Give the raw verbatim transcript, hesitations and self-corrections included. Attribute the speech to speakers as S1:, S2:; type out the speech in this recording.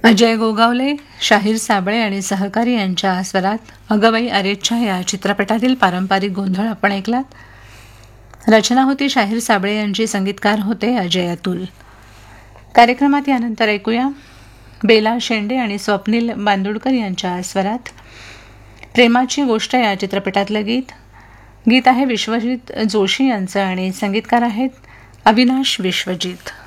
S1: अजय गोगावले, शाहीर साबळे आणि सहकारी यांच्या स्वरात अगबाई अरेच्छा या चित्रपटातील पारंपरिक गोंधळ आपण ऐकलात. रचना होती शाहीर साबळे यांची, संगीतकार होते अजय अतुल. कार्यक्रमात यानंतर ऐकूया बेला शेंडे आणि स्वप्नील बांदुडकर यांच्या स्वरात प्रेमाची गोष्ट या चित्रपटातलं गीत. गीत आहे विश्वजित जोशी यांचं आणि संगीतकार आहेत अविनाश विश्वजित.